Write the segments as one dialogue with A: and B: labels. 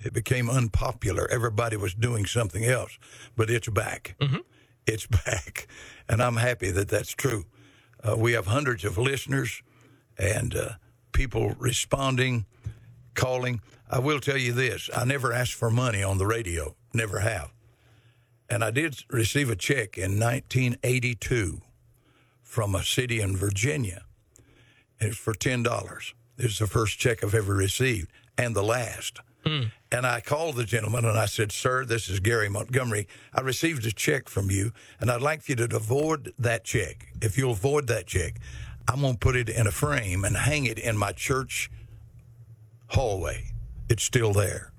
A: It became unpopular. Everybody was doing something else, but it's back. Mm-hmm. It's back, and I'm happy that that's true. We have hundreds of listeners and people responding, calling. I will tell you this. I never asked for money on the radio, never have. And I did receive a check in 1982 from a city in Virginia. It was for $10. It was the first check I've ever received, and the last. And I called the gentleman, and I said, "Sir, this is Gary Montgomery. I received a check from you, and I'd like for you to void that check. If you'll void that check, I'm going to put it in a frame and hang it in my church hallway. It's still there."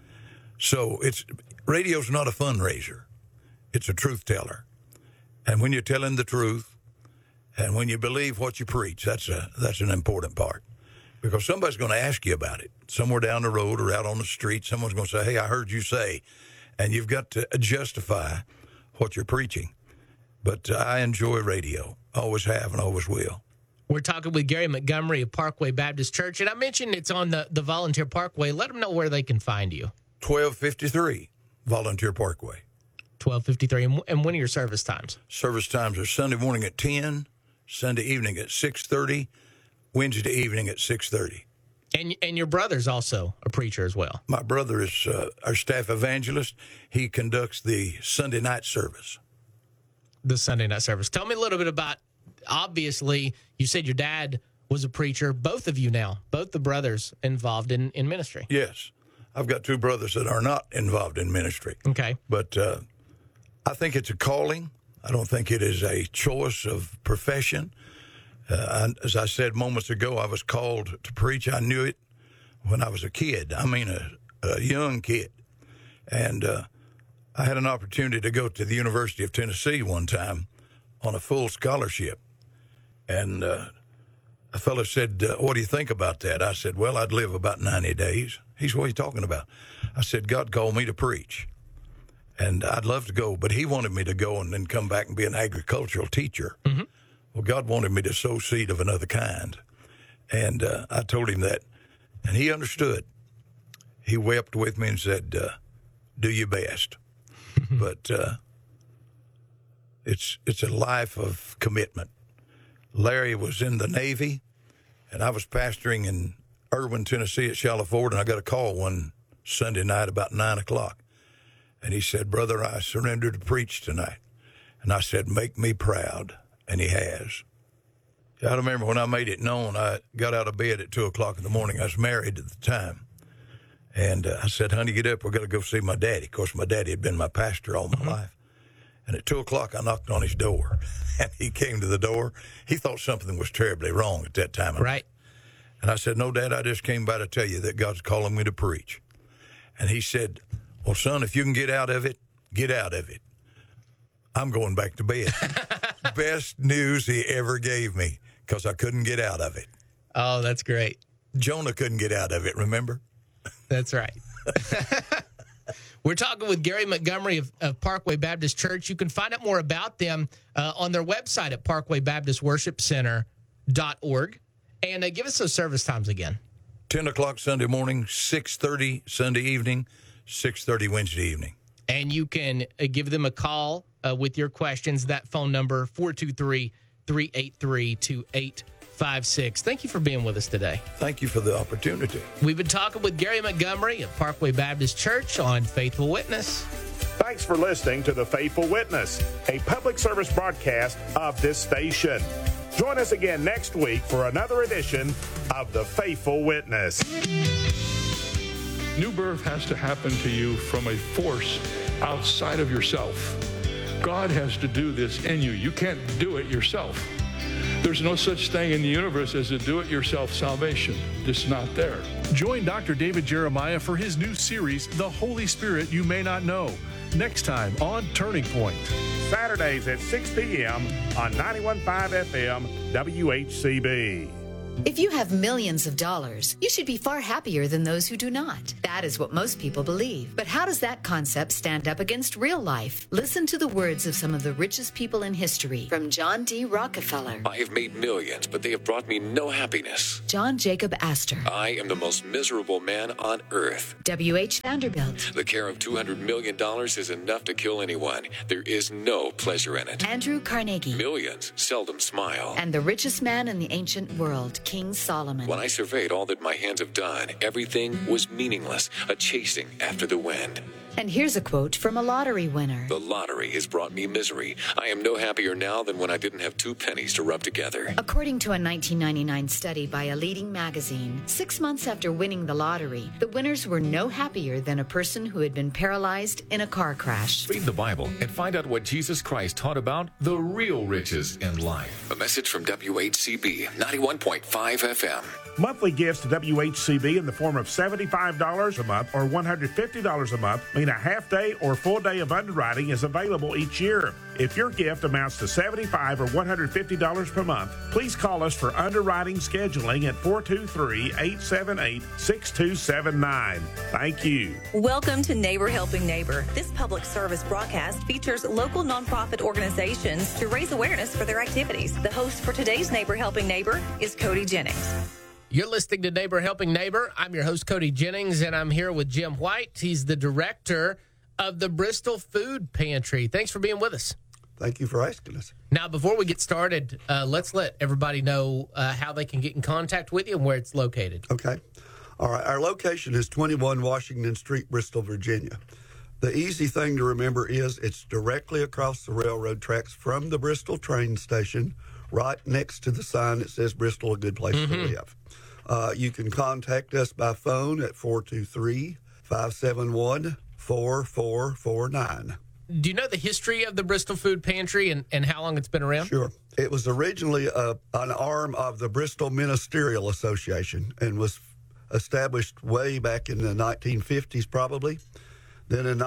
A: So radio's not a fundraiser. It's a truth teller. And when you're telling the truth, and when you believe what you preach, that's an important part. Because somebody's going to ask you about it. Somewhere down the road or out on the street, someone's going to say, "Hey, I heard you say," and you've got to justify what you're preaching. But I enjoy radio. Always have and always will.
B: We're talking with Gary Montgomery of Parkway Baptist Church, and I mentioned it's on the Volunteer Parkway. Let them know where they can find you.
A: 1253 Volunteer Parkway.
B: 1253. And when are your service times?
A: Service times are Sunday morning at 10, Sunday evening at 6:30, Wednesday evening at 6:30.
B: And your brother's also a preacher as well.
A: My brother is our staff evangelist. He conducts the Sunday night service.
B: The Sunday night service. Tell me a little bit about, obviously, you said your dad was a preacher. Both of you now, both the brothers involved in ministry.
A: Yes. I've got two brothers that are not involved in ministry.
B: Okay.
A: But I think it's a calling. I don't think it is a choice of profession. As I said moments ago, I was called to preach. I knew it when I was a kid. I mean, a young kid. And I had an opportunity to go to the University of Tennessee one time on a full scholarship. And a fellow said, "What do you think about that?" I said, "Well, I'd live about 90 days. He said, "What are you talking about?" I said, "God called me to preach. And I'd love to go." But he wanted me to go and then come back and be an agricultural teacher. Mm-hmm. Well, God wanted me to sow seed of another kind. And I told him that. And he understood. He wept with me and said, "Do your best." But it's a life of commitment. Larry was in the Navy, and I was pastoring in Irwin, Tennessee at Shallow Ford, and I got a call one Sunday night about 9 o'clock. And he said, "Brother, I surrendered to preach tonight." And I said, "Make me proud." And he has. I remember when I made it known, I got out of bed at 2 o'clock in the morning. I was married at the time. And I said, "Honey, get up. We're going to go see my daddy." Of course, my daddy had been my pastor all my life. And at 2 o'clock, I knocked on his door. And he came to the door. He thought something was terribly wrong at that time.
B: Right.
A: And I said, "No, Dad, I just came by to tell you that God's calling me to preach." And he said, "Well, son, if you can get out of it, get out of it. I'm going back to bed." Best news he ever gave me, because I couldn't get out of it.
B: Oh, that's great.
A: Jonah couldn't get out of it, remember?
B: That's right. We're talking with Gary Montgomery of Parkway Baptist Church. You can find out more about them on their website at parkwaybaptistworshipcenter.org. And give us those service times again.
A: 10 o'clock Sunday morning, 6:30 Sunday evening, 6:30 Wednesday evening.
B: And you can give them a call with your questions. That phone number, 423-383-2856. Thank you for being with us today.
A: Thank you for the opportunity.
B: We've been talking with Gary Montgomery of Parkway Baptist Church on Faithful Witness.
C: Thanks for listening to The Faithful Witness, a public service broadcast of this station. Join us again next week for another edition of The Faithful Witness.
D: New birth has to happen to you from a force outside of yourself. God has to do this in you. You can't do it yourself. There's no such thing in the universe as a do-it-yourself salvation. It's not there.
E: Join Dr. David Jeremiah for his new series, The Holy Spirit You May Not Know, next time on Turning Point.
C: Saturdays at 6 p.m. on 91.5 FM WHCB.
F: If you have millions of dollars, you should be far happier than those who do not. That is what most people believe. But how does that concept stand up against real life? Listen to the words of some of the richest people in history from John D. Rockefeller.
G: I have made millions, but they have brought me no happiness.
F: John Jacob Astor.
G: I am the most miserable man on earth.
F: W.H. Vanderbilt.
G: The care of $200 million is enough to kill anyone. There is no pleasure in it.
F: Andrew Carnegie.
G: Millions seldom smile.
F: And the richest man in the ancient world, King Solomon.
G: When I surveyed all that my hands have done, everything was meaningless, a chasing after the wind.
F: And here's a quote from a lottery winner.
G: The lottery has brought me misery. I am no happier now than when I didn't have 2 pennies to rub together.
F: According to a 1999 study by a leading magazine, 6 months after winning the lottery, the winners were no happier than a person who had been paralyzed in a car crash.
H: Read the Bible and find out what Jesus Christ taught about the real riches in life.
G: A message from WHCB 91.5 FM.
C: Monthly gifts to WHCB in the form of $75 a month or $150 a month mean a half day or full day of underwriting is available each year. If your gift amounts to $75 or $150 per month, please call us for underwriting scheduling at 423-878-6279. Thank you.
I: Welcome to Neighbor Helping Neighbor. This public service broadcast features local nonprofit organizations to raise awareness for their activities. The host for today's Neighbor Helping Neighbor is Cody Jennings.
B: You're listening to Neighbor Helping Neighbor. I'm your host, Cody Jennings, and I'm here with Jim White. He's the director of the Bristol Food Pantry. Thanks for being with us.
J: Thank you for asking us.
B: Now, before we get started, let's let everybody know how they can get in contact with you and where it's located.
J: Okay. All right. Our location is 21 Washington Street, Bristol, Virginia. The easy thing to remember is it's directly across the railroad tracks from the Bristol train station, right next to the sign that says Bristol, a good place to live. You can contact us by phone at 423-571-4449.
B: Do you know the history of the Bristol Food Pantry and how long it's been around?
J: Sure. It was originally an arm of the Bristol Ministerial Association and was established way back in the 1950s probably. Then in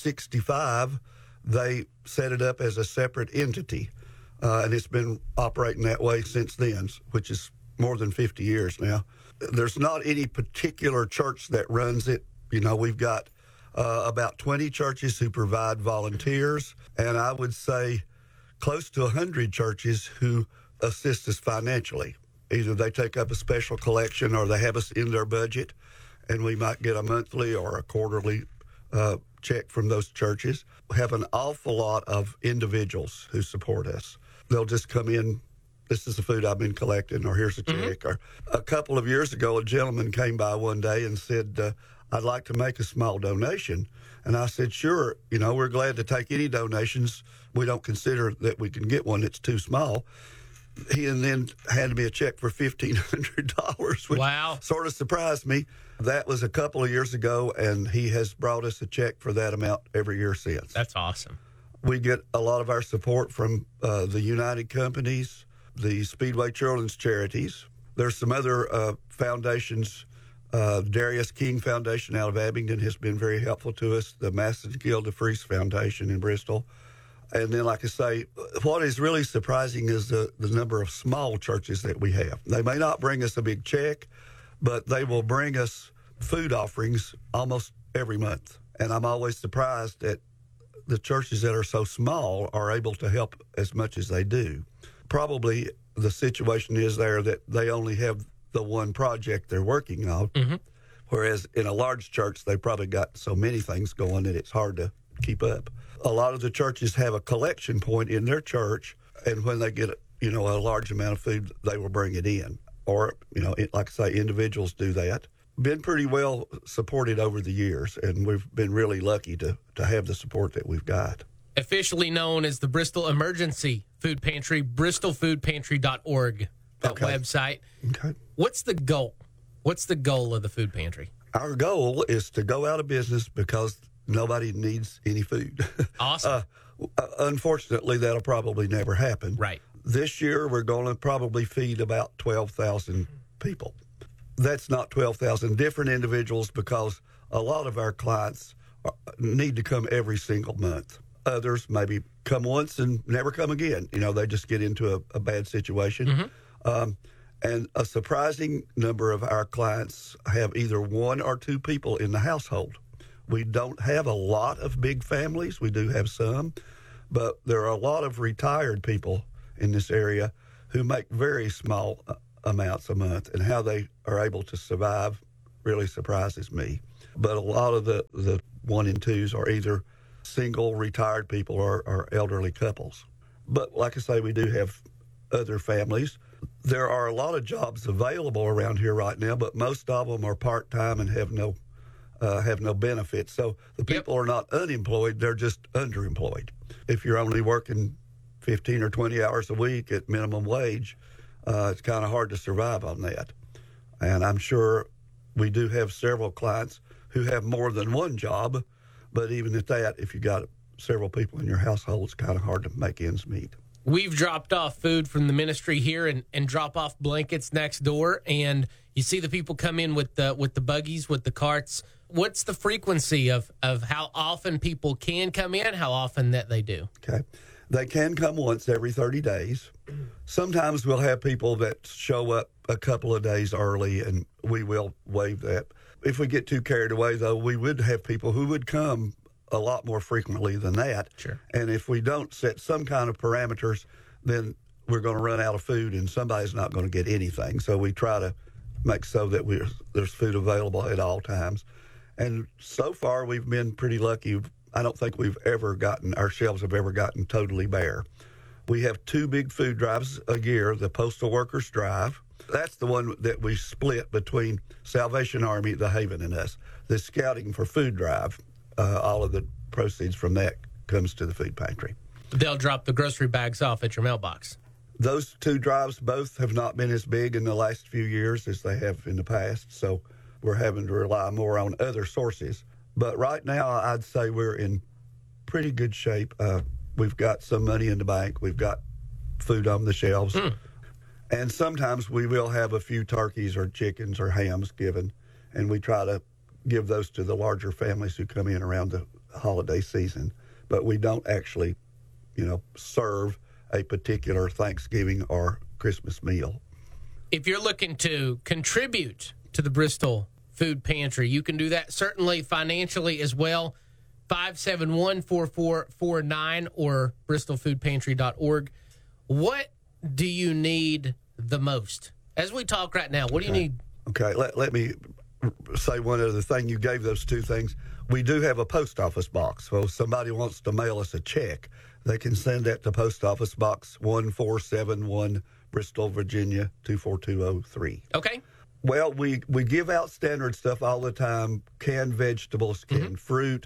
J: 1965, they set it up as a separate entity, and it's been operating that way since then, which is more than 50 years now. There's not any particular church that runs it. You know, we've got about 20 churches who provide volunteers, and I would say close to 100 churches who assist us financially. Either they take up a special collection or they have us in their budget, and we might get a monthly or a quarterly check from those churches. We have an awful lot of individuals who support us. They'll just come in, this is the food I've been collecting, or here's a check. Or a couple of years ago, a gentleman came by one day and said, I'd like to make a small donation. And I said, sure, you know, we're glad to take any donations. We don't consider that we can get one that's too small. He then handed me a check for $1,500, which sort of surprised me. That was a couple of years ago, and he has brought us a check for that amount every year since.
B: That's awesome.
J: We get a lot of our support from the United Companies, the Speedway Children's Charities. There's some other foundations. Darius King Foundation out of Abingdon has been very helpful to us. The Massengill Fries Foundation in Bristol. And then, like I say, what is really surprising is the number of small churches that we have. They may not bring us a big check, but they will bring us food offerings almost every month. And I'm always surprised that the churches that are so small are able to help as much as they do. Probably the situation is there that they only have the one project they're working on, whereas in a large church, they probably got so many things going that it's hard to keep up. A lot of the churches have a collection point in their church, and when they get, you know, a large amount of food, they will bring it in. Or, you know, like I say, individuals do that. Been pretty well supported over the years, and we've been really lucky to have the support that we've got.
B: Officially known as the Bristol Emergency Food Pantry, bristolfoodpantry.org, that website.
J: Okay.
B: What's the goal? What's the goal of the food pantry?
J: Our goal is to go out of business because nobody needs any food.
B: Awesome.
J: Unfortunately, that'll probably never happen.
B: Right.
J: This year, we're going to probably feed about 12,000 people. That's not 12,000 different individuals because a lot of our clients need to come every single month. Others maybe come once and never come again. You know, they just get into a bad situation. And a surprising number of our clients have either one or two people in the household. We don't have a lot of big families. We do have some, but there are a lot of retired people in this area who make very small amounts a month, and how they are able to survive really surprises me. But a lot of the 1 and 2s are either single retired people or elderly couples. But like I say, we do have other families. There are a lot of jobs available around here right now, but most of them are part-time and have no benefits. So the people are not unemployed, they're just underemployed. If you're only working 15 or 20 hours a week at minimum wage, it's kind of hard to survive on that. And I'm sure we do have several clients who have more than one job, but even at that, if you got several people in your household, it's kind of hard to make ends meet.
B: We've dropped off food from the ministry here and drop off blankets next door, and you see the people come in with the buggies, with the carts. What's the frequency of how often people can come in, how often that they do?
J: Okay. They can come once every 30 days. Sometimes we'll have people that show up a couple of days early, and we will waive that. If we get too carried away, though, we would have people who would come a lot more frequently than that.
B: Sure.
J: And if we don't set some kind of parameters, then we're going to run out of food and somebody's not going to get anything. So we try to make so that there's food available at all times. And so far, we've been pretty lucky. I don't think our shelves have ever gotten totally bare. We have 2 big food drives a year, the Postal Workers Drive. That's the one that we split between Salvation Army, the Haven, and us. The Scouting for Food Drive, all of the proceeds from that comes to the food pantry.
B: They'll drop the grocery bags off at your mailbox.
J: Those 2 drives both have not been as big in the last few years as they have in the past, so we're having to rely more on other sources. But right now, I'd say we're in pretty good shape. We've got some money in the bank. We've got food on the shelves. And sometimes we will have a few turkeys or chickens or hams given, and we try to give those to the larger families who come in around the holiday season. But we don't actually, serve a particular Thanksgiving or Christmas meal.
B: If you're looking to contribute to the Bristol Food Pantry, you can do that certainly financially as well. 571-4449 or bristolfoodpantry.org. What do you need the most? As we talk right now, what do you need?
J: Okay, let me say one other thing. You gave those 2 things. We do have a post office box. So if somebody wants to mail us a check, they can send that to Post Office Box 1471, Bristol, Virginia, 24203.
B: Okay.
J: Well, we give out standard stuff all the time, canned vegetables, canned fruit,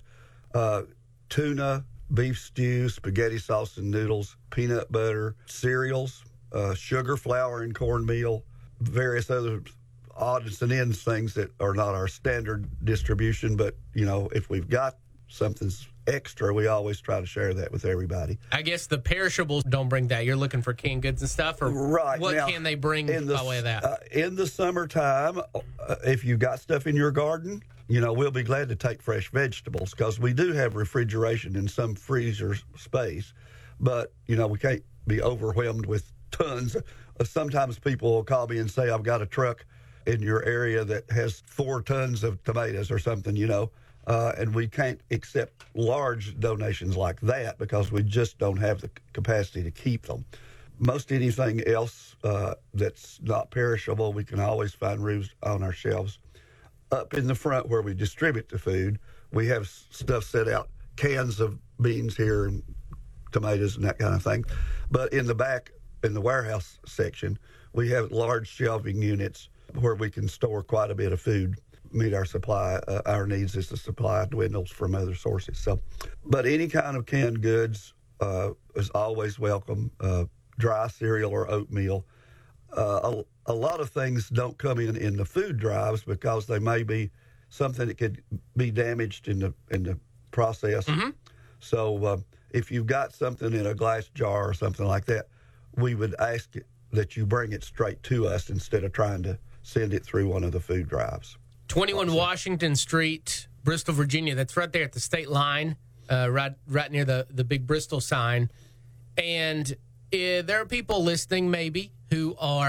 J: tuna, beef stew, spaghetti sauce and noodles, peanut butter, cereals, sugar, flour, and cornmeal, various other odds and ends things that are not our standard distribution. But, if we've got something extra, we always try to share that with everybody.
B: I guess the perishables don't bring that. You're looking for canned goods and stuff? Or
J: right.
B: What
J: now,
B: can they bring by way of that?
J: In the summertime, if you got stuff in your garden, we'll be glad to take fresh vegetables because we do have refrigeration in some freezer space. But, we can't be overwhelmed with tons. Sometimes people will call me and say, I've got a truck in your area that has 4 tons of tomatoes or something, and we can't accept large donations like that because we just don't have the capacity to keep them. Most anything else that's not perishable, we can always find room on our shelves. Up in the front where we distribute the food, we have stuff set out, cans of beans here and tomatoes and that kind of thing. But in the back, in the warehouse section, we have large shelving units where we can store quite a bit of food, meet our supply, our needs as the supply dwindles from other sources. So, but any kind of canned goods is always welcome, dry cereal or oatmeal. A lot of things don't come in the food drives because they may be something that could be damaged in the process. So if you've got something in a glass jar or something like that, we would ask that you bring it straight to us instead of trying to send it through one of the food drives.
B: 21 Washington Street, Bristol, Virginia. That's right there at the state line, right near the big Bristol sign. And there are people listening maybe who are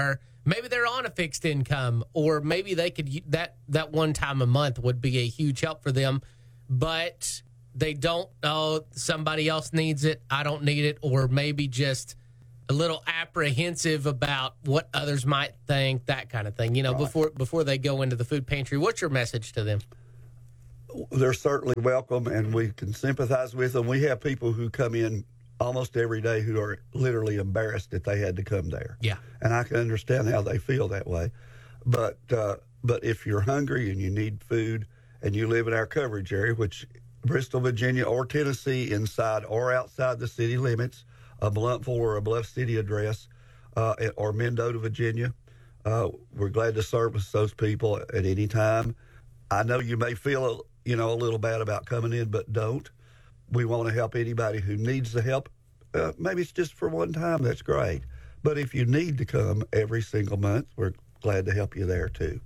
B: maybe they're on a fixed income, or maybe they could that one time a month would be a huge help for them, but they don't. Oh, somebody else needs it. I don't need it, or maybe just a little apprehensive about what others might think, that kind of thing. You know, right. before they go into the food pantry. What's your message to them?
J: They're certainly welcome, and we can sympathize with them. We have people who come in almost every day who are literally embarrassed that they had to come there.
B: Yeah,
J: and I can understand how they feel that way. But if you're hungry and you need food, and you live in our coverage area, which Bristol, Virginia, or Tennessee, inside or outside the city limits, a Bluntful or a Bluff City address, or Mendota, Virginia, we're glad to service those people at any time. I know you may feel a little bad about coming in, but don't. We want to help anybody who needs the help. Maybe it's just for one time. That's great. But if you need to come every single month, we're glad to help you there too.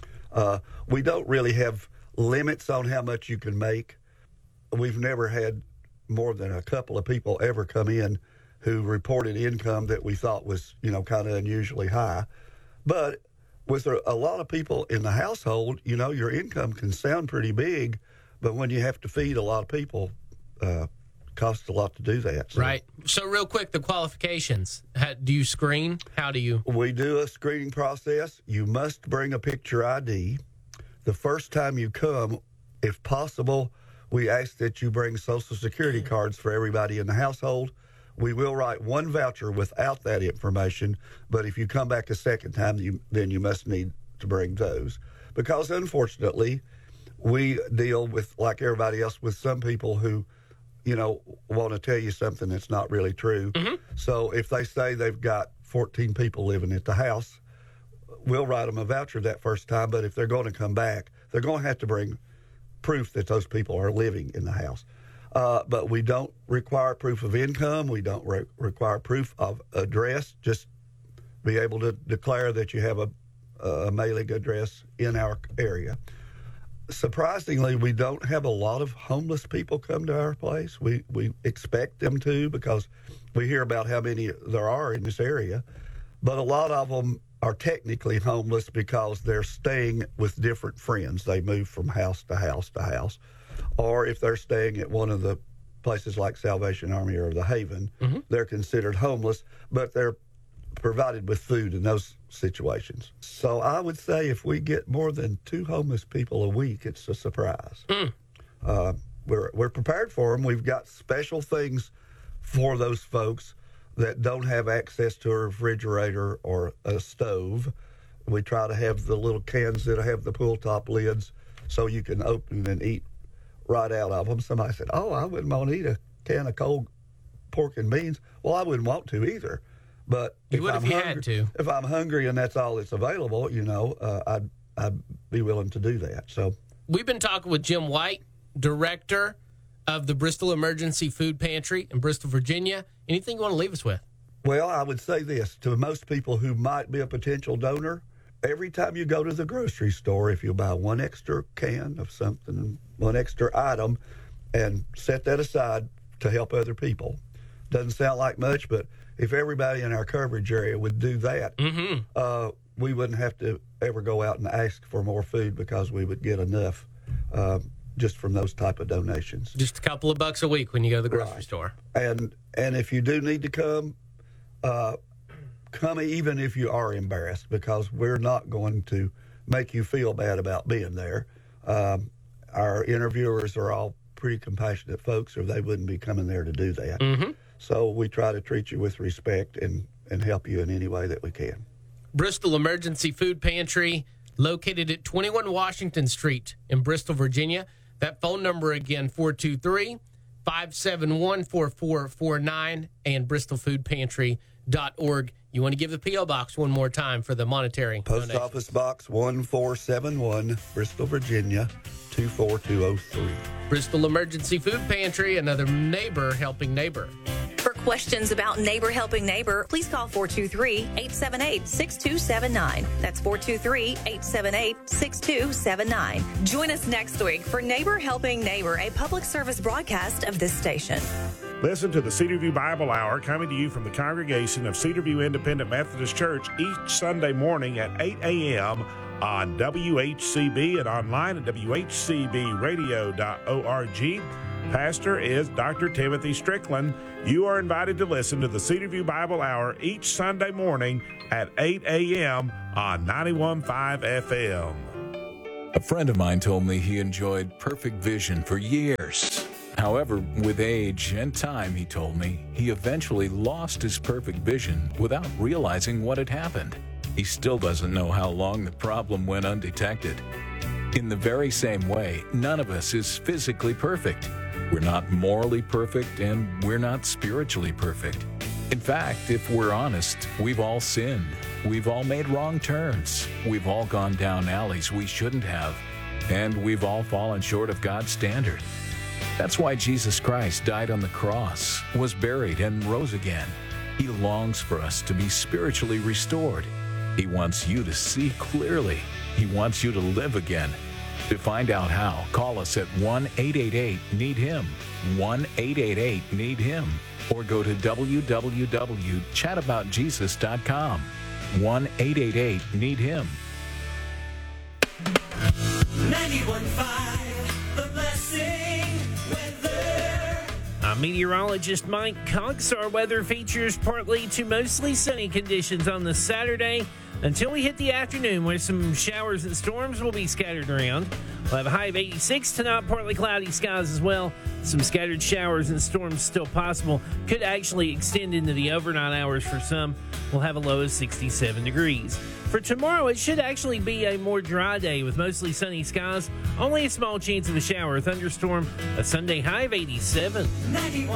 J: We don't really have limits on how much you can make. We've never had more than a couple of people ever come in who reported income that we thought was, kind of unusually high. But with a lot of people in the household, your income can sound pretty big, but when you have to feed a lot of people, costs a lot to do that. So.
B: Right. So real quick, the qualifications. Do you screen? How do you?
J: We do a screening process. You must bring a picture ID. The first time you come, if possible, we ask that you bring Social Security cards for everybody in the household. We will write one voucher without that information, but if you come back a second time, then you must need to bring those. Because unfortunately, we deal with, like everybody else, with some people who, want to tell you something that's not really true. Mm-hmm. So if they say they've got 14 people living at the house, we'll write them a voucher that first time, but if they're going to come back, they're going to have to bring proof that those people are living in the house. But we don't require proof of income. We don't require proof of address. Just be able to declare that you have a mailing address in our area. Surprisingly, we don't have a lot of homeless people come to our place. We expect them to, because we hear about how many there are in this area. But a lot of them are technically homeless because they're staying with different friends. They move from house to house to house. Or if they're staying at one of the places like Salvation Army or the Haven, mm-hmm. they're considered homeless, but they're provided with food in those situations. So I would say if we get more than 2 homeless people a week, it's a surprise. Mm. We're prepared for them. We've got special things for those folks that don't have access to a refrigerator or a stove. We try to have the little cans that have the pull top lids so you can open and eat right out of them. Somebody said, I wouldn't want to eat a can of cold pork and beans. Well, I wouldn't want to either. But
B: you would if you had to.
J: If I'm hungry and that's all that's available, I'd be willing to do that. So
B: we've been talking with Jim White, director of the Bristol Emergency Food Pantry in Bristol, Virginia. Anything you want to leave us with?
J: Well, I would say this to most people who might be a potential donor. Every time you go to the grocery store, if you buy one extra can of something, one extra item, and set that aside to help other people. Doesn't sound like much, but if everybody in our coverage area would do that, mm-hmm. We wouldn't have to ever go out and ask for more food because we would get enough just from those type of donations.
B: Just a couple of bucks a week when you go to the grocery store.
J: And if you do need to come even if you are embarrassed, because we're not going to make you feel bad about being there. Our interviewers are all pretty compassionate folks, or they wouldn't be coming there to do that. Mm-hmm. So we try to treat you with respect and help you in any way that we can.
B: Bristol Emergency Food Pantry, located at 21 Washington Street in Bristol, Virginia. That phone number again, 423-571-4449, and bristolfoodpantry.org. You want to give the P.O. Box one more time for the monetary
J: Post
B: donation.
J: Office Box 1471, Bristol, Virginia, 24203.
B: Bristol Emergency Food Pantry, another neighbor helping neighbor.
I: For questions about Neighbor Helping Neighbor, please call 423-878-6279. That's 423-878-6279. Join us next week for Neighbor Helping Neighbor, a public service broadcast of this station.
C: Listen to the Cedarview Bible Hour coming to you from the congregation of Cedarview Independent Methodist Church each Sunday morning at 8 a.m. on WHCB and online at WHCBradio.org. Pastor is Dr. Timothy Strickland. You are invited to listen to the Cedarview Bible Hour each Sunday morning at 8 a.m. on 91.5 FM.
H: A friend of mine told me he enjoyed perfect vision for years. However, with age and time, he told me, he eventually lost his perfect vision without realizing what had happened. He still doesn't know how long the problem went undetected. In the very same way, none of us is physically perfect. We're not morally perfect, and we're not spiritually perfect. In fact, if we're honest, we've all sinned. We've all made wrong turns. We've all gone down alleys we shouldn't have. And we've all fallen short of God's standard. That's why Jesus Christ died on the cross, was buried, and rose again. He longs for us to be spiritually restored. He wants you to see clearly. He wants you to live again. To find out how, call us at 1-888-NEED-HIM, 1-888-NEED-HIM, or go to www.chataboutjesus.com, 1-888-NEED-HIM.
K: 91.5, The Blessing weather. I'm meteorologist Mike Cox. Our weather features partly to mostly sunny conditions on the Saturday until we hit the afternoon, where some showers and storms will be scattered around. We'll have a high of 86 tonight, partly cloudy skies as well. Some scattered showers and storms still possible. Could actually extend into the overnight hours for some. We'll have a low of 67 degrees. For tomorrow, it should actually be a more dry day with mostly sunny skies. Only a small chance of a shower or thunderstorm. A Sunday high of 87.